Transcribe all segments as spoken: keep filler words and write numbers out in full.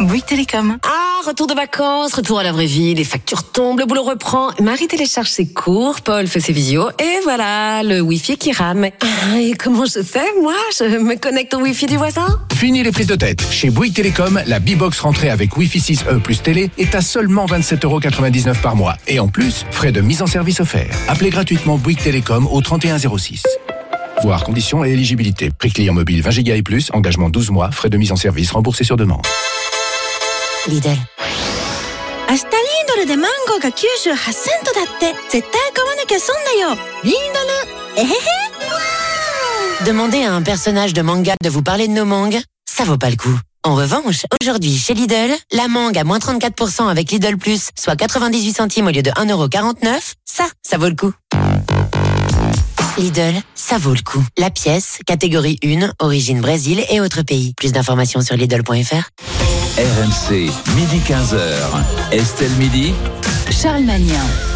Bouygues Télécom. Ah, retour de vacances, retour à la vraie vie, les factures tombent, le boulot reprend. Marie télécharge ses cours, Paul fait ses visios, et voilà, le Wi-Fi qui rame. Ah, et comment je fais, moi? Je me connecte au Wi-Fi du voisin? Fini les prises de tête. Chez Bouygues Télécom, la B-Box rentrée avec Wi-Fi six E plus télé est à seulement vingt-sept euros quatre-vingt-dix-neuf par mois. Et en plus, frais de mise en service offerts. Appelez gratuitement Bouygues Télécom au trente et un zéro six. Voir conditions et éligibilité. Prix client mobile vingt giga et plus, engagement douze mois, frais de mise en service remboursés sur demande. Lidl. 明日リードルでマンゴーがきゅうじゅうはちセントだって。絶対買わなきゃ損だよ。リードル。えへへ。 Demandez à un personnage de manga de vous parler de nos mangues, ça vaut pas le coup. En revanche, aujourd'hui, chez Lidl, la mangue à moins trente-quatre pour cent avec Lidl Plus, soit quatre-vingt-dix-huit centimes au lieu de un euro quarante-neuf, ça, ça vaut le coup. Lidl, ça vaut le coup. La pièce, catégorie un, origine Brésil et autres pays. Plus d'informations sur Lidl point F R. R M C, midi quinze heures. Estelle Midi. Charles Magnin.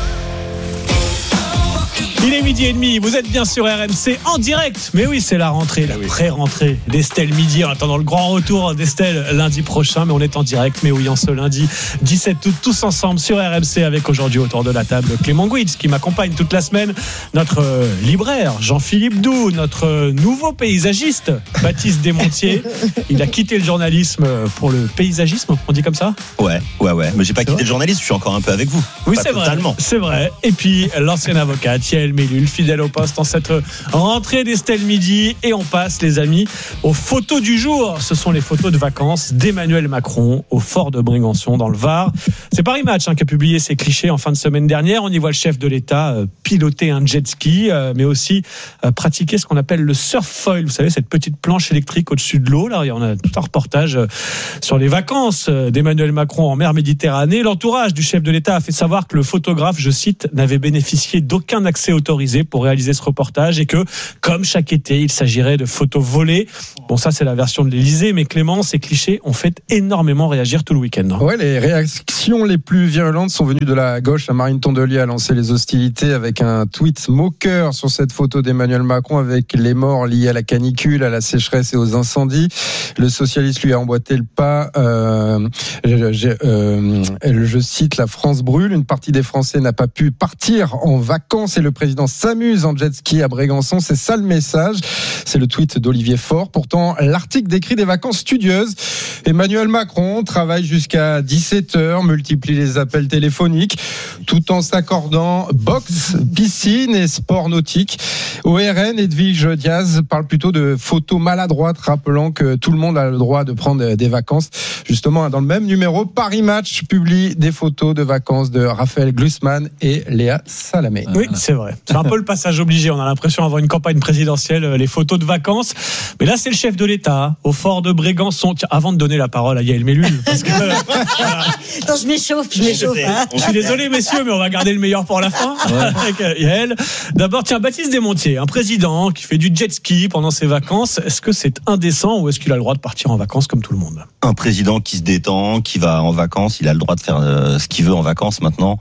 Il est midi et demi, vous êtes bien sur R M C en direct. Mais oui, c'est la rentrée, la oui. pré-rentrée d'Estelle Midi. En attendant le grand retour d'Estelle lundi prochain, mais on est en direct. Mais oui, en ce lundi dix-sept août, tous ensemble sur R M C avec aujourd'hui autour de la table Clément Gouitz qui m'accompagne toute la semaine, notre euh, libraire Jean-Philippe Doux, notre euh, nouveau paysagiste Baptiste Desmontiers. Il a quitté le journalisme pour le paysagisme, on dit comme ça? Ouais, ouais, ouais. Mais j'ai pas C'est quitté vrai le journalisme, je suis encore un peu avec vous. Oui, pas c'est totalement. vrai. C'est vrai. Et puis, l'ancienne avocate, Yael Mellul, fidèle au poste en cette rentrée d'Estelle Midi. Et on passe, les amis, aux photos du jour. Ce sont les photos de vacances d'Emmanuel Macron au fort de Brégançon, dans le Var. C'est Paris Match hein, qui a publié ces clichés en fin de semaine dernière. On y voit le chef de l'État euh, piloter un jet ski, euh, mais aussi euh, pratiquer ce qu'on appelle le surf foil. Vous savez, cette petite planche électrique au-dessus de l'eau. Là, on a tout un reportage euh, sur les vacances euh, d'Emmanuel Macron en mer Méditerranée. L'entourage du chef de l'État a fait savoir que le photographe, je cite, n'avait bénéficié d'aucun accès autorisé pour réaliser ce reportage et que, comme chaque été, il s'agirait de photos volées. Bon, ça, c'est la version de l'Élysée, mais Clément, ces clichés ont fait énormément réagir tout le week-end. Hein. Ouais, les réactions les plus virulentes sont venues de la gauche. Marine Tondelier a lancé les hostilités avec un tweet moqueur sur cette photo d'Emmanuel Macron avec les morts liés à la canicule, à la sécheresse et aux incendies. Le socialiste lui a emboîté le pas. Euh, je, euh, je cite, la France brûle. Une partie des Français n'a pas pu partir en vacances et le président s'amuse en jet ski à Brégançon. C'est ça le message. C'est le tweet d'Olivier Faure. Pourtant, l'article décrit des vacances studieuses. Emmanuel Macron travaille jusqu'à dix-sept heures, multiplie les appels téléphoniques, tout en s'accordant boxe, piscine et sport nautique. Au R N, Edwige Diaz parle plutôt de photos maladroites, rappelant que tout le monde a le droit de prendre des vacances. Justement, dans le même numéro, Paris Match publie des photos de vacances de Raphaël Glucksmann et Léa Salamé. Oui, c'est vrai. C'est un peu le passage obligé. On a l'impression avant une campagne présidentielle, les photos de vacances. Mais là, c'est le chef de l'État au fort de Brégançon. Tiens, avant de donner la parole à Yael Mellul, parce que euh, voilà. Attends, je m'échauffe, je m'échauffe. Hein. Je suis désolé, messieurs, mais on va garder le meilleur pour la fin. Ouais. Avec Yael. D'abord, tiens, Baptiste Desmontiers, un président qui fait du jet ski pendant ses vacances. Est-ce que c'est indécent ou est-ce qu'il a le droit de partir en vacances comme tout le monde? Un président qui se détend, qui va en vacances, il a le droit de faire euh, ce qu'il veut en vacances maintenant.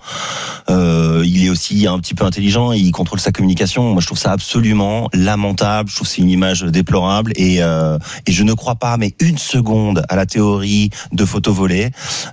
Euh, il est aussi un petit peu intelligent, il contrôle sa communication. Moi, je trouve ça absolument lamentable. Je trouve que c'est une image déplorable et, euh, et je ne crois pas, mais une seconde, à la théorie de photos volées.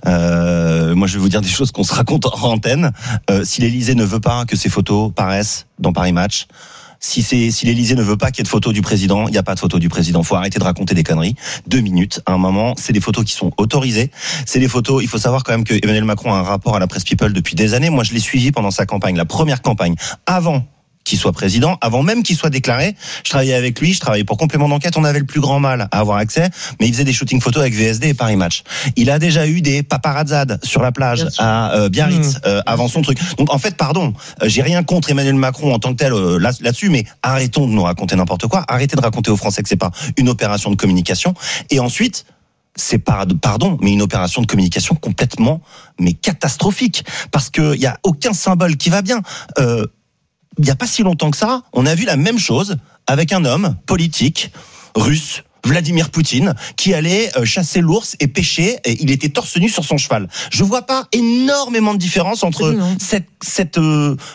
Euh, moi, je vais vous dire des choses qu'on se raconte en antenne. Euh, si l'Élysée ne veut pas que ces photos paraissent dans Paris Match, Si, c'est, si l'Élysée ne veut pas qu'il y ait de photos du président, il n'y a pas de photos du président. Faut arrêter de raconter des conneries. Deux minutes. À un moment, c'est des photos qui sont autorisées. C'est des photos. Il faut savoir quand même que Emmanuel Macron a un rapport à la presse People depuis des années. Moi, je l'ai suivi pendant sa campagne, la première campagne, avant qu'il soit président, avant même qu'il soit déclaré. Je travaillais avec lui, je travaillais pour Complément d'enquête, on avait le plus grand mal à avoir accès, mais il faisait des shootings photos avec V S D et Paris Match. Il a déjà eu des paparazzades sur la plage à euh, Biarritz, euh, avant son truc. Donc en fait, pardon, euh, j'ai rien contre Emmanuel Macron en tant que tel euh, là, là-dessus, mais arrêtons de nous raconter n'importe quoi, arrêtez de raconter aux Français que c'est pas une opération de communication. Et ensuite, c'est pas, pardon, mais une opération de communication complètement, mais catastrophique, parce que il y a aucun symbole qui va bien. Euh, Il n'y a pas si longtemps que ça, on a vu la même chose avec un homme politique russe, Vladimir Poutine, qui allait chasser l'ours et pêcher, et il était torse nu sur son cheval. Je vois pas énormément de différence entre cette, cette, euh,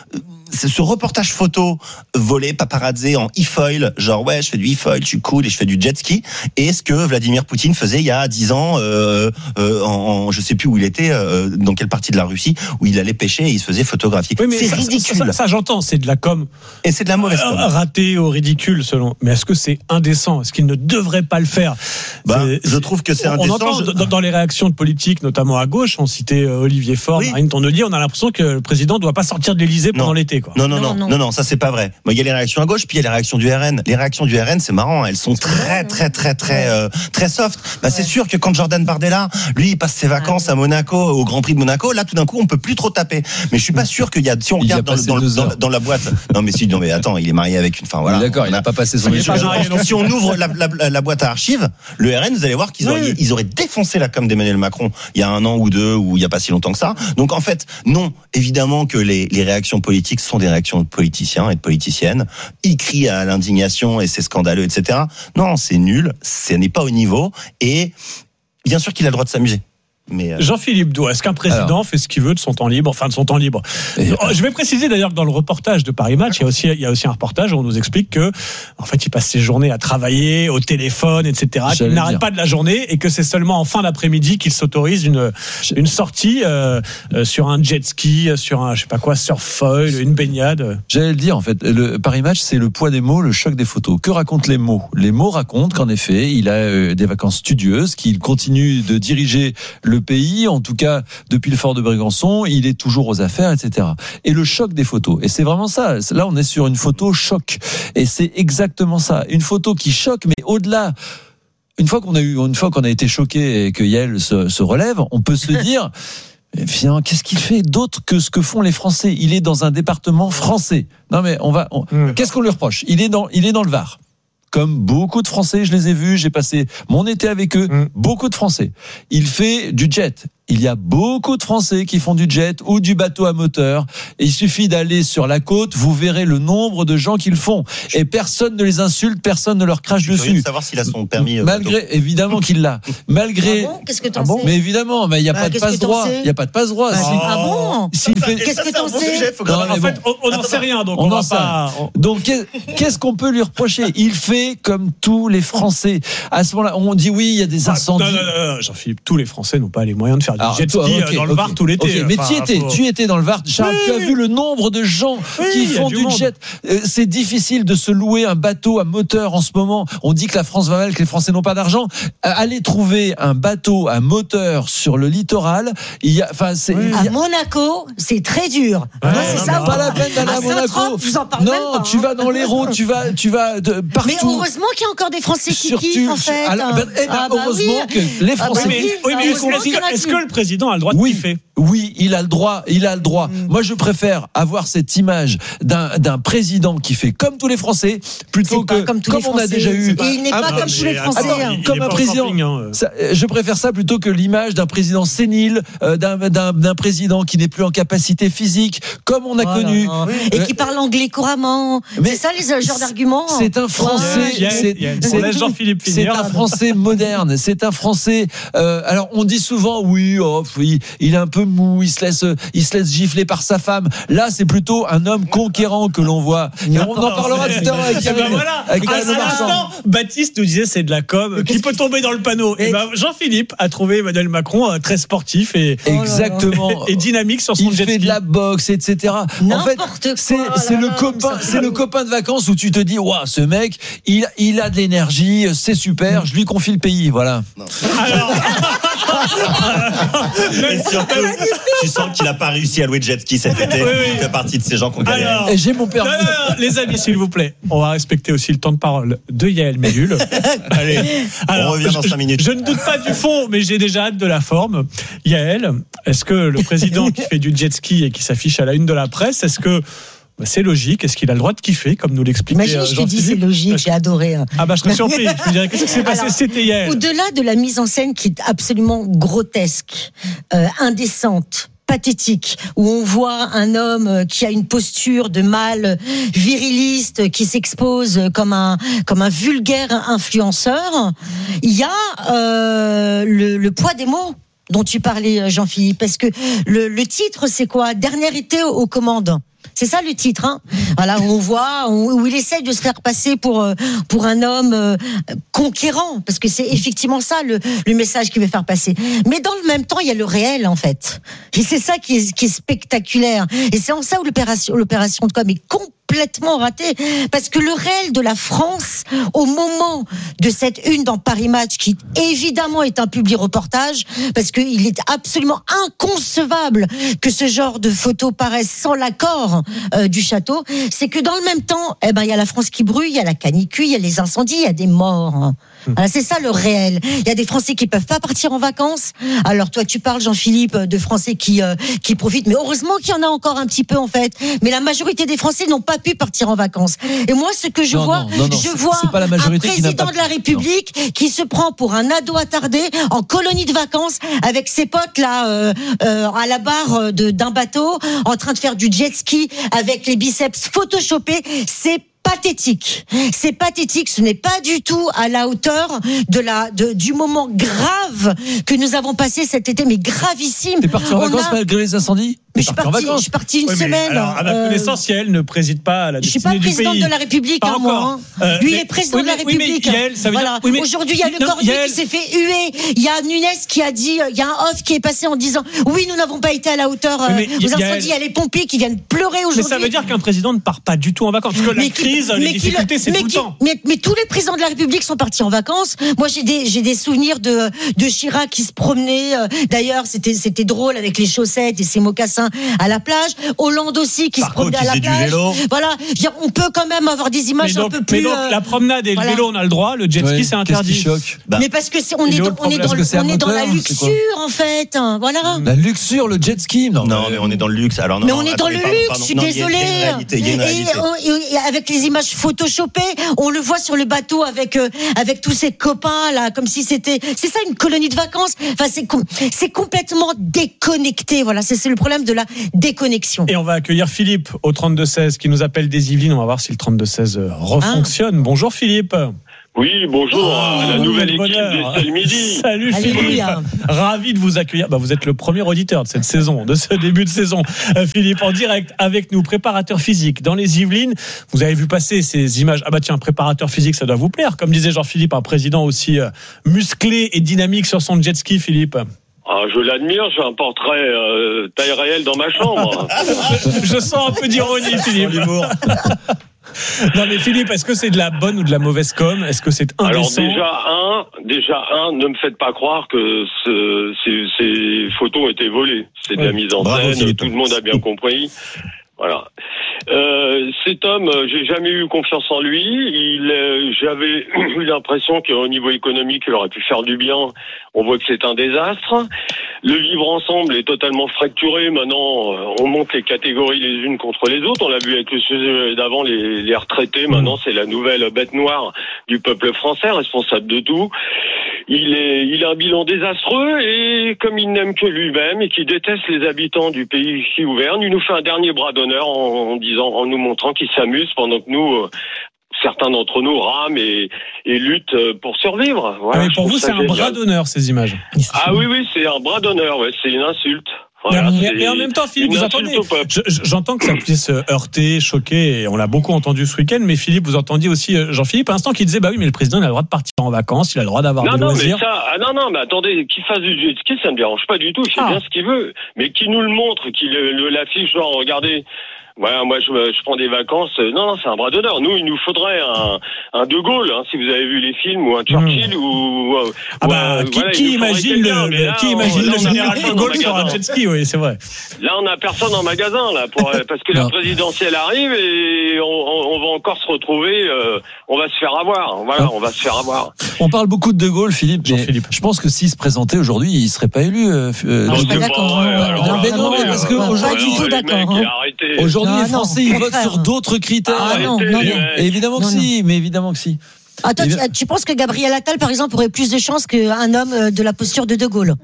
c'est ce reportage photo volé, paparazzi en e-foil, genre ouais, je fais du e-foil, je suis cool et je fais du jet ski. Et ce que Vladimir Poutine faisait il y a dix ans, euh, euh, en, en, je sais plus où il était, euh, dans quelle partie de la Russie, où il allait pêcher et il se faisait photographier. Oui, mais c'est ça, ridicule. Ça, ça, ça, j'entends, c'est de la com. Et c'est de la mauvaise com. Ratée au ridicule, selon. Mais est-ce que c'est indécent ? Est-ce qu'il ne devrait pas le faire ? Bah, c'est, je trouve que c'est on indécent. entend je... dans, dans les réactions de politiques, notamment à gauche, on citait Olivier Faure, oui. Marine Tondelier, on a l'impression que le président ne doit pas sortir de l'Élysée pendant non. l'été. Quoi. Non, non, non, non, non, non, ça c'est pas vrai. Bon, il y a les réactions à gauche, puis il y a les réactions du R N. Les réactions du R N, c'est marrant, elles sont très, très, très, très, euh, très soft. Bah, ouais. C'est sûr que quand Jordan Bardella, lui, il passe ses vacances à Monaco, au Grand Prix de Monaco, là, tout d'un coup, on peut plus trop taper. Mais je suis pas sûr qu'il y a, si on regarde dans, dans, dans, dans la boîte, non, mais si, non, mais attends, il est marié avec une, enfin, voilà. D'accord, il n'a pas passé son échange. Je pense que si on ouvre la, la, la boîte à archives, le R N, vous allez voir qu'ils auraient, oui. ils auraient défoncé la com d'Emmanuel Macron il y a un an ou deux, ou il y a pas si longtemps que ça. Donc, en fait, non, évidemment que les, les réactions politiques sont des réactions de politiciens et de politiciennes. Ils crient à l'indignation et c'est scandaleux, et cetera. Non, c'est nul, ce n'est pas au niveau et bien sûr qu'il a le droit de s'amuser. Mais euh... Jean-Philippe Doux, est-ce qu'un président Alors, fait ce qu'il veut de son temps libre, enfin de son temps libre et... Je vais préciser d'ailleurs que dans le reportage de Paris Match, il y a aussi il y a aussi un reportage où on nous explique que en fait il passe ses journées à travailler au téléphone, et cetera. Qu'il n'arrête dire. pas de la journée et que c'est seulement en fin d'après-midi qu'il s'autorise une une sortie euh, euh, sur un jet ski, sur un je sais pas quoi surf-foil, une baignade. J'allais le dire en fait. Le Paris Match, c'est le poids des mots, le choc des photos. Que racontent les mots ? Les mots racontent qu'en effet il a euh, des vacances studieuses, qu'il continue de diriger le pays, en tout cas depuis le fort de Brégançon, il est toujours aux affaires, et cetera. Et le choc des photos, et c'est vraiment ça. Là, on est sur une photo choc, et c'est exactement ça, une photo qui choque, mais au-delà. Une fois qu'on a eu, une fois qu'on a été choqué et que Yael se, se relève, on peut se dire. Finalement, qu'est-ce qu'il fait d'autre que ce que font les Français ? Il est dans un département français. Non mais on va. On, mmh. Qu'est-ce qu'on lui reproche ? Il est dans, il est dans le Var. Comme beaucoup de Français, je les ai vus, j'ai passé mon été avec eux, mmh. beaucoup de Français. Il fait du jet. Il y a beaucoup de Français qui font du jet ou du bateau à moteur. Et il suffit d'aller sur la côte, vous verrez le nombre de gens qui le font. Et personne ne les insulte, personne ne leur crache je suis dessus. De savoir s'il a son permis. Malgré, évidemment qu'il l'a. Malgré. Ah bon, qu'est-ce que t'en ah bon sais ? Mais évidemment, mais il n'y a bah, pas de passe droit. Il n'y a pas de passe droit. Bah, si... Ah bon S'il fait. Qu'est-ce ça, que t'en bon sais sujet, faut non, En fait, bon. on n'en sait rien, donc on, on va pas. Donc, qu'est-ce qu'on peut lui reprocher ? Il fait comme tous les Français. À ce moment-là, on dit oui, il y a des incendies. Non, non, non, non, Jean-Philippe, tous les Français n'ont pas les moyens de faire du Alors, jet ski toi, okay, dans le okay, Var tout l'été. Okay, mais enfin, tu étais, faut... tu étais dans le Var, Charles. Oui, tu as vu le nombre de gens oui, qui font du, du jet. Euh, c'est difficile de se louer un bateau à moteur en ce moment. On dit que la France va mal, que les Français n'ont pas d'argent. Euh, allez trouver un bateau à moteur sur le littoral. Il y a, enfin, c'est. Oui. Il y a... À Monaco, c'est très dur. Ouais, Moi, c'est ça. Pas la peine d'aller à, à Monaco. Je vous en parle non, même pas, tu hein. vas dans l'Hérault, tu vas, tu vas de, partout. Mais heureusement qu'il y a encore des Français qui kiffent en fait. Alors, ben, eh ben, ah, bah heureusement oui. que les Français. Ah, bah oui, oui, mais est-ce, est-ce, est-ce que le président a le droit de oui, kiffer ? Oui, il a le droit. Il a le droit. Mmh. Moi, je préfère avoir cette image d'un, d'un président qui fait comme tous les Français plutôt c'est que comme, tous comme les on a déjà eu. Et il n'est pas comme tous les Français. Attends, il, comme il un président. Camping, hein. ça, je préfère ça plutôt que l'image d'un président sénile, euh, d'un, d'un, d'un président qui n'est plus en capacité physique, comme on a oh connu. Là, là. Et euh, qui parle anglais couramment. Mais c'est ça les genres d'arguments. C'est un Français. Ouais, yeah, c'est, yeah, c'est, c'est, Jean-Philippe c'est un Français moderne. C'est un Français. Euh, alors on dit souvent oui, oh, oui, il est un peu mou, il se laisse, il se laisse gifler par sa femme. Là, c'est plutôt un homme conquérant que l'on voit. Et on en parlera tout à l'heure avec Yann. Ben voilà. À l'instant, Baptiste nous disait c'est de la com qui peut tomber dans le panneau. Et, et ben Jean-Philippe a trouvé Emmanuel Macron très sportif et exactement et, et dynamique sur son jet ski. Il fait de la boxe, et cetera. En fait, quoi, c'est, c'est le copain, c'est le copain de vacances où tu te dis waouh, ce mec, il, il a de l'énergie, c'est super, je lui confie le pays, voilà. Non. Alors. Et surtout, tu sens qu'il n'a pas réussi à louer de jet ski cet été. Oui, oui. Il fait partie de ces gens qu'on galère. Alors, et j'ai mon permis. Non, non, non, les amis, s'il vous plaît, on va respecter aussi le temps de parole de Yael Mellul. Allez, alors, on revient dans cinq minutes. Je, je ne doute pas du fond, mais j'ai déjà hâte de la forme. Yael, est-ce que le président qui fait du jet ski et qui s'affiche à la une de la presse, est-ce que c'est logique? Est-ce qu'il a le droit de kiffer, comme nous l'expliquait Imagine, je te dis, c'est logique, j'ai adoré. Ah bah je serais surpris. Je me dirais, qu'est-ce qui s'est passé? Alors, c'était hier. Au-delà de la mise en scène qui est absolument grotesque, euh, indécente, pathétique, où on voit un homme qui a une posture de mâle viriliste, qui s'expose comme un comme un vulgaire influenceur, il y a euh, le, le poids des mots dont tu parlais, Jean-Philippe, parce que le, le titre, c'est quoi? Dernier été aux commandes. C'est ça le titre, hein. Voilà, où on voit, où il essaye de se faire passer pour pour un homme euh, conquérant, parce que c'est effectivement ça le, le message qu'il veut faire passer. Mais dans le même temps, il y a le réel en fait. Et c'est ça qui est, qui est spectaculaire. Et c'est en ça où l'opération, l'opération de com est complètement ratée, parce que le réel de la France, au moment de cette une dans Paris Match, qui évidemment est un public reportage, parce qu'il est absolument inconcevable que ce genre de photos paraissent sans l'accord euh, du château, c'est que dans le même temps, eh ben il y a la France qui brûle, il y a la canicule, il y a les incendies, il y a des morts. Voilà, c'est ça le réel. Il y a des Français qui peuvent pas partir en vacances. Alors toi, tu parles, Jean-Philippe, de Français qui euh, qui profitent, mais heureusement qu'il y en a encore un petit peu en fait. Mais la majorité des Français n'ont pas pu partir en vacances. Et moi, ce que je non, vois, non, non, non, je c'est, vois c'est pas la majorité un qui n'a président pas... de la République non. qui se prend pour un ado attardé en colonie de vacances avec ses potes là euh, euh, à la barre de, d'un bateau, en train de faire du jet ski avec les biceps photoshopés. C'est pathétique. C'est pathétique. Ce n'est pas du tout à la hauteur de la, de, du moment grave que nous avons passé cet été, mais gravissime. T'es parti en vacances a... malgré les incendies? Mais je suis parti, je suis parti une oui, semaine. Alors, à ma euh... connaissance, elle ne préside pas à la destinée du pays. Je suis pas présidente de la République, hein, moi. Hein. Euh, Lui, il est président oui, mais, de la République. Oui, mais Yael, ça veut voilà. dire, oui, mais, aujourd'hui, il y a le Corbier qui s'est fait huer. Il y a Nunes qui a dit, il y a un off qui est passé en disant, oui, nous n'avons pas été à la hauteur euh, aux incendies. Il y a les pompiers qui viennent pleurer aujourd'hui. Mais ça veut dire qu'un président ne part pas du tout en vacances. Parce que la crise, les difficultés, c'est tout le temps. Mais tous les présidents de la République sont partis en vacances. Moi, j'ai des, j'ai des souvenirs de, de Chirac qui se promenait. D'ailleurs, c'était, c'était drôle avec les chaussettes et ses mocassins à la plage. Hollande aussi qui Par se promenait contre, à la plage. Voilà, on peut quand même avoir des images donc, un peu plus. Mais donc euh, la promenade et voilà. le vélo on a le droit, le jet ski ouais, c'est interdit. Choque bah. Mais parce que c'est, on, est dans, on est dans, le, on est dans la luxure en fait. Voilà. La luxure, le jet ski. Non, non mais on est dans le luxe. Alors non. Mais non, on est attendez, dans le pardon, luxe. pardon. Je suis non, désolée. Il y a une réalité. Il y a une réalité. Et, et, et avec les images photoshopées, on le voit sur le bateau avec euh, avec tous ses copains là, comme si c'était. C'est ça une colonie de vacances. Enfin, c'est c'est complètement déconnecté. Voilà, c'est, c'est le problème de la déconnexion. Et on va accueillir Philippe au trente-deux seize qui nous appelle des Yvelines. On va voir si le trente-deux seize refonctionne. Hein bonjour Philippe. Oui, bonjour oh, à la nouvelle équipe d'Estelle Midi. Salut Philippe, ravi de vous accueillir. Bah, vous êtes le premier auditeur de cette saison, de ce début de saison. Euh, Philippe, en direct avec nous, préparateur physique dans les Yvelines. Vous avez vu passer ces images. Ah bah tiens, préparateur physique, ça doit vous plaire. Comme disait Jean-Philippe, un président aussi euh, musclé et dynamique sur son jet ski, Philippe. Ah, je l'admire, j'ai un portrait euh, taille réelle dans ma chambre. je, je sens un peu d'ironie, Philippe. Non mais Philippe, est-ce que c'est de la bonne ou de la mauvaise com? Est-ce que c'est indécent? Alors déjà un, déjà un, ne me faites pas croire que ce, ces, ces photos ont été volées. C'est de ouais. la mise en Bravo, scène, Philippe. Tout le monde a bien compris. Voilà. Euh, cet homme, j'ai jamais eu confiance en lui. Il, euh, j'avais eu l'impression qu'au niveau économique, il aurait pu faire du bien. On voit que c'est un désastre. Le vivre ensemble est totalement fracturé. Maintenant, on monte les catégories les unes contre les autres. On l'a vu avec le sujet d'avant, les, les retraités. Maintenant, c'est la nouvelle bête noire du peuple français, responsable de tout. Il est, il a un bilan désastreux et comme il n'aime que lui-même et qu'il déteste les habitants du pays qui gouverne, il nous fait un dernier bras d'honneur en, en disant, en nous montrant qu'il s'amuse pendant que nous, euh, certains d'entre nous rament et, et luttent pour survivre. Voilà, mais pour vous, c'est un génial. Bras d'honneur, ces images. Ah oui, oui, c'est un bras d'honneur, ouais, c'est une insulte. Voilà, mais, mais en même temps, Philippe, vous entendez, je, j'entends que ça puisse heurter, choquer, et on l'a beaucoup entendu ce week-end, mais Philippe, vous entendiez aussi Jean-Philippe à l'instant qui disait, bah oui, mais le président il a le droit de partir en vacances, il a le droit d'avoir non, des non, loisirs. Mais ça, ah non, non, mais attendez, qu'il fasse du jet ski, ça ne me dérange pas du tout, il fait ah. bien ce qu'il veut, mais qu'il nous le montre, qu'il le, l'affiche, genre, regardez, voilà, moi je, je prends des vacances. Non, non, c'est un bras d'honneur. Nous, il nous faudrait un, un De Gaulle, hein, si vous avez vu les films, ou un Churchill, mmh. ou, ou ah bah ou, qui, voilà, qui imagine le, là, qui imagine on, le général De Gaulle sur un jet ski, oui, c'est vrai. Là, on n'a personne en magasin, là, pour, parce que la présidentielle arrive et on, on, on va encore se retrouver. Euh, on va se faire avoir. Voilà, ah. on va se faire avoir. On parle beaucoup de De Gaulle, Philippe. Jean-Philippe. Je pense que s'il se présentait aujourd'hui, il serait pas élu. Euh, non, je suis pas d'accord. Mais non, mais parce que pas du tout d'accord. Aujourd'hui, les Français, ils votent sur d'autres critères. Ah, non, non, non. Évidemment que non, si, mais évidemment que si. Attends, tu, tu penses que Gabriel Attal, par exemple, aurait plus de chances qu'un homme de la posture de De Gaulle?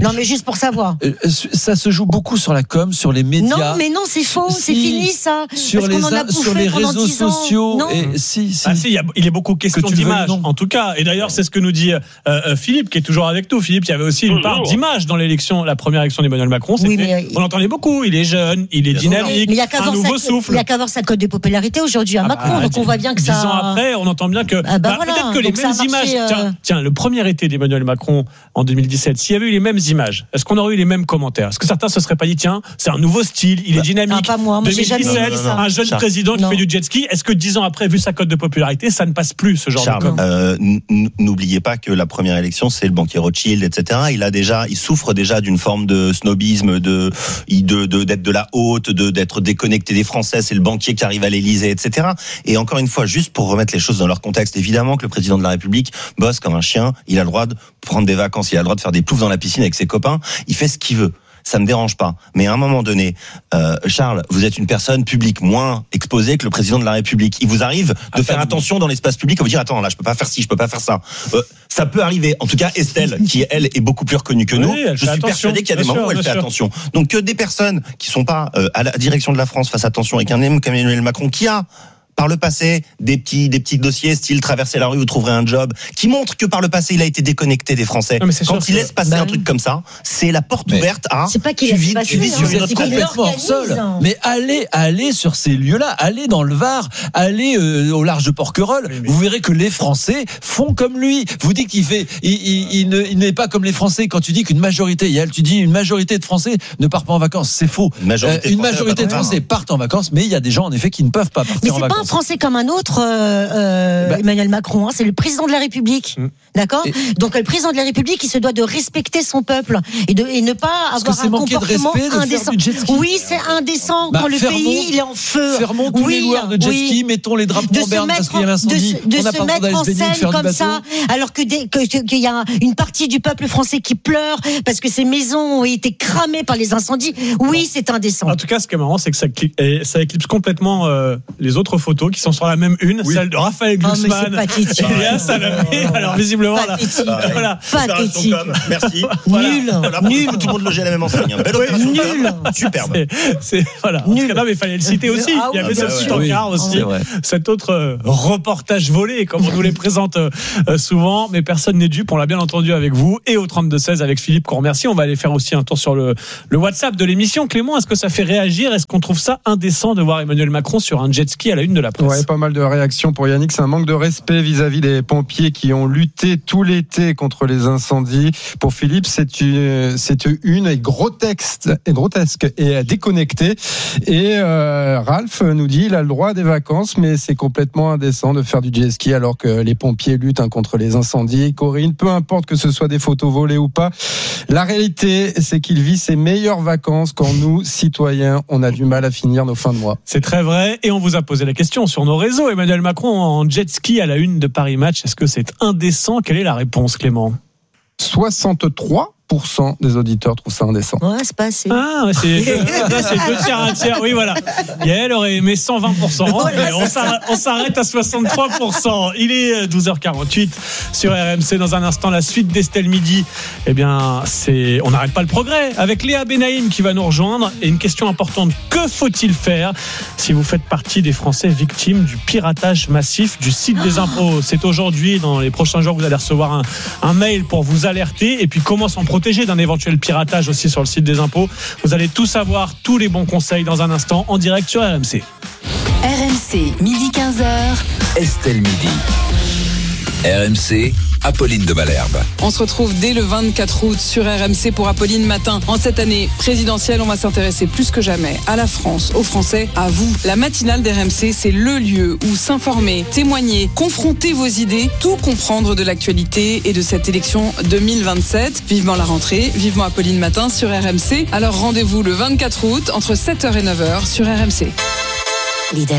Non, mais juste pour savoir. Euh, Ça se joue beaucoup sur la com, sur les médias. Non, mais non, c'est faux, Si, c'est fini ça. Sur Parce les, qu'on en a in- sur bouffé les pendant réseaux dix ans. sociaux. Non. Et, si, si. Ah si, il, y a, il est beaucoup question Que tu le veuilles d'images, ou non. en tout cas. Et d'ailleurs, c'est ce que nous dit euh, euh, Philippe, qui est toujours avec nous. Philippe, il y avait aussi une part d'image dans l'élection, la première élection d'Emmanuel Macron. Oui, C'était- mais- on l'entendait beaucoup. Il est jeune, il est Mais dynamique, il y a qu'à un voir nouveau sa- souffle. il y a qu'à voir sa cote de popularité aujourd'hui à Ah Macron, bah, donc on voit bien que dix ça. ans après, on entend bien que Ah bah bah, voilà, peut-être que les donc ça a mêmes marché, images. euh, Tiens, tiens, le premier été d'Emmanuel Macron en deux mille dix-sept, s'il y avait eu les mêmes images, est-ce qu'on aurait eu les mêmes commentaires? Est-ce que certains se seraient pas dit, tiens, c'est un nouveau style, il est dynamique. Ah, pas moi, moi j'ai jamais deux mille dix-sept, dit ça. un jeune Charles. président qui Non. fait du jet ski. Est-ce que dix ans après, vu sa cote de popularité, ça ne passe plus ce genre Charles, de com? euh, n- n- n'oubliez pas que la première élection, c'est le banquier Rothschild, et cetera. Il a déjà, il souffre déjà d'une forme de snobisme, de, de, de d'être de la haute, de d'être déconnecté des Français. C'est le banquier qui arrive à l'Élysée, et cetera. Et encore une fois, juste pour remettre les choses dans leur contexte, évidemment que le président de la République bosse comme un chien. Il a le droit de prendre des vacances, il a le droit de faire des ploufs dans la piscine avec ses copains. Il fait ce qu'il veut. Ça me dérange pas. Mais à un moment donné, euh, Charles, vous êtes une personne publique moins exposée que le président de la République. Il vous arrive de Ah, faire pas attention dans l'espace public et vous dire attends là je peux pas faire ci, je peux pas faire ça. Euh, ça peut arriver. En tout cas, Estelle, qui elle est beaucoup plus reconnue que Oui, nous, elle je fait suis attention. persuadé qu'il y a des Bien moments sûr, où elle bien fait sûr. attention. Donc que des personnes qui sont pas euh, à la direction de la France fassent attention et qu'un homme comme Emmanuel Macron qui a par le passé, des petits, des petits dossiers, style traverser la rue, vous trouverez un job, qui montrent que par le passé, il a été déconnecté des Français. Non, mais c'est Quand sûr il que- laisse passer bah un oui. truc comme ça, c'est la porte Mais ouverte à. C'est pas qu'il tu laisse vis, passer, tu vis hein. sur une Vous autre êtes qu'il planète. complètement hors sol. l'organise. Mais allez, allez sur ces lieux-là, allez dans le Var, allez euh, au large de Porquerolles. Oui, mais- Vous verrez que les Français font comme lui. Vous dites qu'il fait, il, il, il ne- il n'est pas comme les Français. Quand tu dis qu'une majorité, Yael, tu dis une majorité de Français ne part pas en vacances, c'est faux. Une majorité Euh, de une Français majorité ne de part pas. Français partent en vacances, mais il y a des gens en effet qui ne peuvent pas partir Mais en c'est pas un vacances. Français comme un autre, euh, euh, Bah- Emmanuel Macron. Hein, c'est le président de la République, Mm. d'accord. Et- Donc le président de la République, il se doit de respecter son peuple et de et ne pas Parce que avoir c'est un manquer de comportement respect de faire indécent. du jet ski. Oui, c'est indécent Bah, quand le fermons- pays il est en feu. Fermons tous Oui, les loueurs de jet oui. ski, mettons les drapeaux de en se berne parce mettre, qu'il y a en- de, l'incendie. se- de On n'a se pas le droit mettre d'aller en se baigner ou de scène faire du comme bateau. ça, alors que des- que- que- qu'il y a une partie du peuple français qui pleure parce que ses maisons ont été cramées par les incendies. Oui, c'est indécent. En tout cas, ce qui est marrant, c'est que ça, cli- et ça éclipse complètement euh, les autres photos qui sont sur la même une, celle de Raphaël Oh, mais c'est Glucksmann pathétique. et Léa Salamé. Alors visiblement, là, Pathétique. voilà. Pathétique. Opération com, merci. Nul. Voilà, Nul. tout le monde logeait à la même enseigne. Belle opération Nul. com, superbe. C'est, c'est- voilà. En tout Nul. cas, non, mais il fallait le citer aussi. Ah Il y oui, avait bien ce petit sûr. encart Oui, aussi. c'est vrai. Cet autre euh, reportage volé, comme on nous les présente euh, euh, souvent, mais personne n'est dupe. On l'a bien entendu avec vous et au trente-deux seize avec Philippe qu'on remercie. On va aller faire aussi un tour sur le, le WhatsApp de l'émission. Clément, est-ce que ça fait réagir? Est-ce qu'on trouve ça indécent de voir Emmanuel Macron sur un jet ski à la une de la presse? Ouais, pas mal de réactions pour Yannick. C'est un manque de respect vis-à-vis des pompiers qui ont lutté tout l'été contre les incendies. Pour Philippe, c'est une, c'est une est grotesque, est grotesque et déconnectée. Et euh, Ralph nous dit, il a le droit à des vacances, mais c'est complètement indécent de faire du jet ski alors que les pompiers luttent hein, contre les incendies. Corinne, peu importe que ce soit des photos volées ou pas, la réalité, c'est qu'il vit ses meilleures vacances quand nous, citoyens, on a du mal à finir nos fins de mois. C'est très vrai. Et on vous a posé la question sur nos réseaux. Emmanuel Macron en jet ski à la une de Paris Match. Est-ce que c'est indécent? Quelle est la réponse, Clément? soixante-trois pour cent des auditeurs trouvent ça indécent. Ouais, c'est pas assez. Ah, ouais, c'est, ça, c'est deux tiers, un tiers. Oui, voilà. Yael aurait aimé cent vingt pour cent. Mais on s'arrête, on s'arrête à soixante-trois pour cent. Il est douze heures quarante-huit sur R M C. Dans un instant, la suite d'Estelle Midi. Eh bien, c'est, on n'arrête pas le progrès avec Léa Benaïm qui va nous rejoindre. Et une question importante. Que faut-il faire si vous faites partie des Français victimes du piratage massif du site des impôts? C'est aujourd'hui, dans les prochains jours, vous allez recevoir un, un mail pour vous alerter. Et puis, comment s'en protéger d'un éventuel piratage aussi sur le site des impôts. Vous allez tout savoir, tous les bons conseils dans un instant en direct sur R M C. R M C, midi quinze heures. Estelle Midi. R M C, Apolline de Malherbe. On se retrouve dès le vingt-quatre août sur R M C pour Apolline Matin. En cette année présidentielle, on va s'intéresser plus que jamais à la France, aux Français, à vous. La matinale d'R M C, c'est le lieu où s'informer, témoigner, confronter vos idées, tout comprendre de l'actualité et de cette élection deux mille vingt-sept. Vivement la rentrée, vivement Apolline Matin sur R M C. Alors rendez-vous le vingt-quatre août entre sept heures et neuf heures sur R M C. Lidl.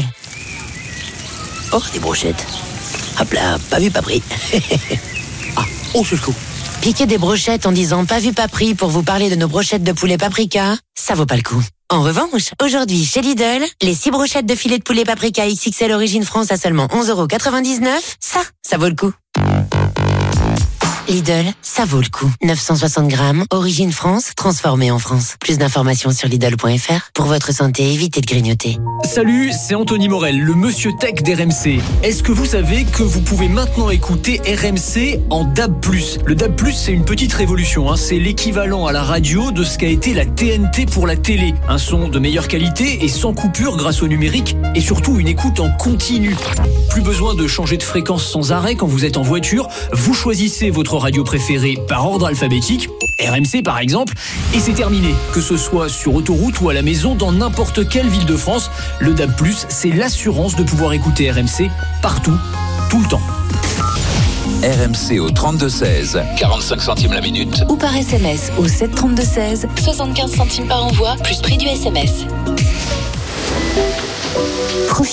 Oh, des brochettes. Hop là, pas vu, pas pris. Ah, oh, chouchou. Piquer des brochettes en disant pas vu, pas pris pour vous parler de nos brochettes de poulet paprika, ça vaut pas le coup. En revanche, aujourd'hui, chez Lidl, les six brochettes de filet de poulet paprika X X L Origine France à seulement onze euros quatre-vingt-dix-neuf, ça, ça vaut le coup. Lidl, ça vaut le coup. neuf cent soixante grammes, origine France, transformée en France. Plus d'informations sur Lidl point F R. Pour votre santé, évitez de grignoter. Salut, c'est Anthony Morel, le monsieur tech d'R M C. Est-ce que vous savez que vous pouvez maintenant écouter R M C en D A B plus? Le D A B plus, c'est une petite révolution. Hein. C'est l'équivalent à la radio de ce qu'a été la T N T pour la télé. Un son de meilleure qualité et sans coupure grâce au numérique et surtout une écoute en continu. Plus besoin de changer de fréquence sans arrêt quand vous êtes en voiture. Vous choisissez votre radio préférée par ordre alphabétique, R M C par exemple, et c'est terminé. Que ce soit sur autoroute ou à la maison, dans n'importe quelle ville de France, le D A B plus, c'est l'assurance de pouvoir écouter R M C partout, tout le temps. R M C au trente-deux seize, quarante-cinq centimes la minute. Ou par S M S au sept trente-deux seize, soixante-quinze centimes par envoi, plus prix du S M S.